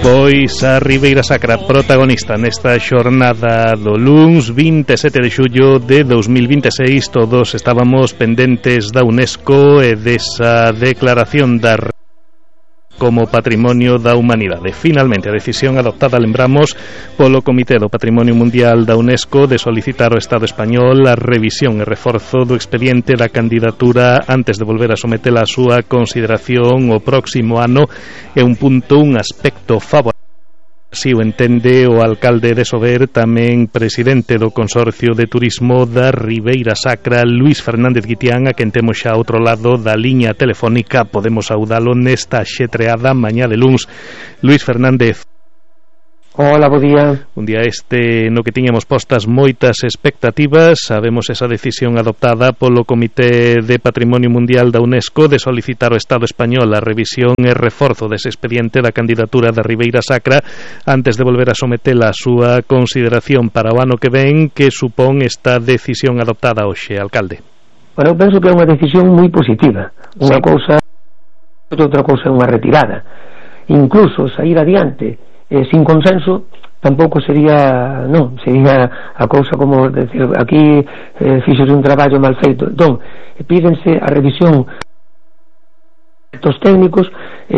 Pois a Ribeira Sacra, protagonista nesta xornada do luns 27 de xullo de 2026. Todos estábamos pendentes da UNESCO e desa declaración da como Patrimonio da Humanidade. Finalmente, a decisión adoptada, lembramos, polo Comité do Patrimonio Mundial da UNESCO de solicitar ao Estado español a revisión e reforzo do expediente da candidatura antes de volver a sometela a súa consideración o próximo ano é un aspecto favorable. Si o entende o alcalde de Sober, tamén presidente do Consorcio de Turismo da Ribeira Sacra, Luís Fernández Guitián, a quen temos xa outro lado da liña telefónica. Podemos saudalo nesta xetreada mañá de luns. Luís Fernández. Hola, bo día. Un día no que tiñamos postas moitas expectativas. Sabemos esa decisión adoptada polo Comité de Patrimonio Mundial da UNESCO de solicitar ao Estado español a revisión e reforzo dese expediente da candidatura da Ribeira Sacra antes de volver a sometela a súa consideración para o ano que ven. Que supón esta decisión adoptada hoxe, alcalde? Bueno, eu penso que é unha decisión moi positiva. Unha cousa, outra cousa é unha retirada. Incluso sair adiante sin consenso tampouco sería a cousa como decir, aquí fixose un traballo mal feito. Entón, pídense a revisión dos técnicos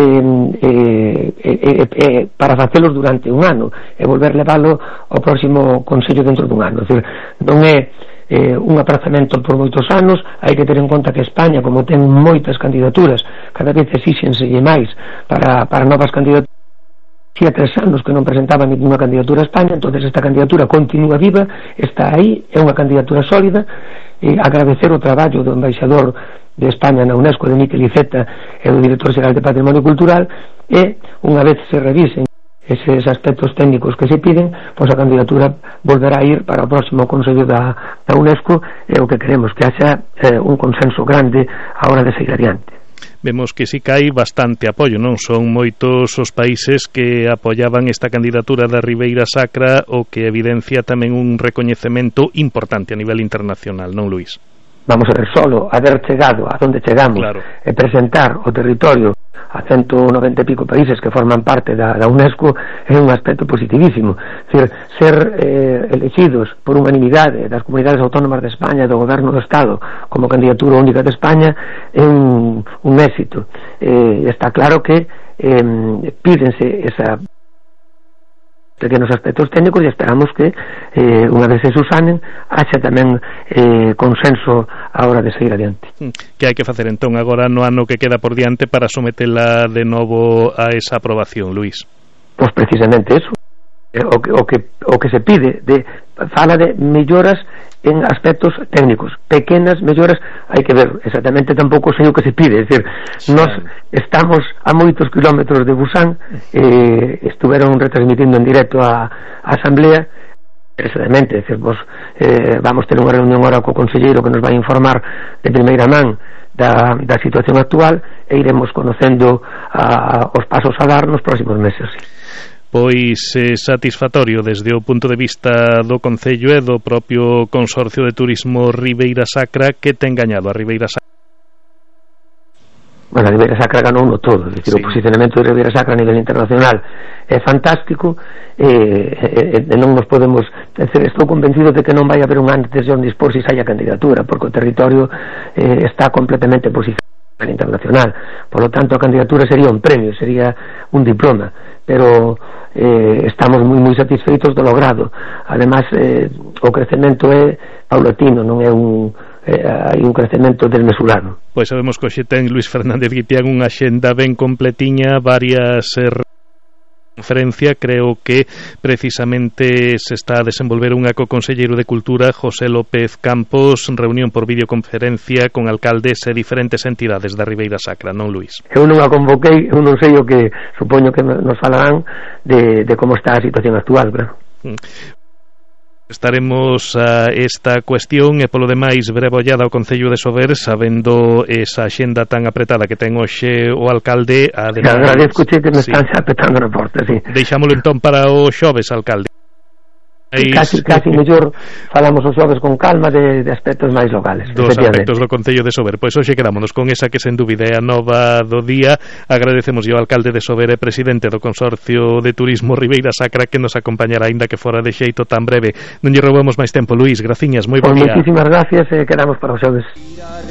para facelos durante un ano e volver levalo ao próximo Consello dentro dun ano. Decir, non é un aprazamento por moitos anos. Hai que ter en conta que España, como ten moitas candidaturas, cada vez exíxenselle máis para novas candidaturas. Hacía 3 anos que non presentaba ninguna candidatura a España, entonces esta candidatura continúa viva, está aí, é unha candidatura sólida. Agradecer o traballo do embaixador de España na UNESCO, de Miquel Iceta, e do director xeral de Patrimonio Cultural, e unha vez se revisen eses aspectos técnicos que se piden, pois a candidatura volverá a ir para o próximo Consello da UNESCO, e o que queremos que haxa un consenso grande á hora de seguir adiante. Vemos que sí que hai bastante apoio, non? Son moitos os países que apoiaban esta candidatura da Ribeira Sacra, o que evidencia tamén un recoñecemento importante a nivel internacional, non, Luís? Vamos a ver, solo haber chegado a donde chegamos, claro, e presentar o territorio a 190 e pico países que forman parte da UNESCO é un aspecto positivísimo. Ser elegidos por unanimidade das comunidades autónomas de España e do goberno do Estado como candidatura única de España é un éxito. Está claro que pídense esa pequenos aspectos técnicos e esperamos que unha vez se susanen haxa tamén consenso á hora de seguir adiante. Que hai que facer entón agora no ano que queda por diante para sometela de novo a esa aprobación, Luís? Pois precisamente eso, o que se pide, fala de melloras en aspectos técnicos, pequenas melloras. Hai que ver, exactamente tampouco sei o que se pide, é dicir, nós estamos a moitos kilómetros de Busan, estuveron retransmitindo en directo a asamblea, precisamente, é dicir, vamos ter unha reunión ahora co conselleiro que nos vai informar de primeira man da situación actual e iremos conocendo os pasos a dar nos próximos meses. Pois satisfactorio desde o punto de vista do Concello e do propio Consorcio de Turismo Ribeira Sacra, que ten gañado a Ribeira Sacra. Bueno, a Ribeira Sacra ganou no todo, é dicir, sí. O posicionamento de Ribeira Sacra a nivel internacional é fantástico, non nos podemos decir, estou convencido de que non vai haber un antes e un despois se saia candidatura, porque o territorio está completamente posicionado internacional, por lo tanto a candidatura sería un premio, sería un diploma, pero estamos moi satisfeitos do logrado. Además, o crecemento é paulatino, non é hai un crecemento desmesurado. Pois sabemos que hoxe ten Luís Fernández Guitián unha xenda ben completiña, varias conferencia. Creo que precisamente se está a desenvolver unha co conselleiro de Cultura, José López Campos, reunión por videoconferencia con alcaldes e diferentes entidades da Ribeira Sacra, non, Luís? Eu non a convoquei, eu non sei o que supoño que nos falarán de como está a situación actual, claro. Estaremos a esta cuestión e polo demais breve ollada ao Concello de Sober, sabendo esa axenda tan apretada que ten hoxe o alcalde. Agradezco que me están xa petando na porta, sí. Deixámolo entón para o xoves, alcalde. casi mellor falamos os xoves con calma de aspectos máis locales. Dos aspectos do Concello de Sober. Pois hoxe quedámonos con esa que sen dúbida é a nova do día. Agradecemos ao alcalde de Sober e presidente do Consorcio de Turismo Ribeira Sacra que nos acompañará aínda que fora de xeito tan breve. Non lle roubamos máis tempo, Luís, graciñas, moi bo día. Moitísimas gracias e quedamos para os xoves.